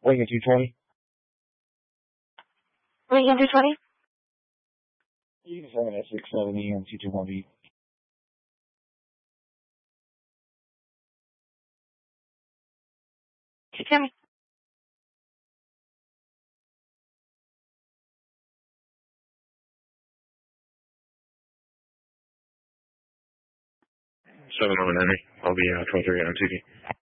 Lincoln 220. Lincoln 220? You can send it at 670 and 221B. Tell me. Henry. I'll be 23 on TV.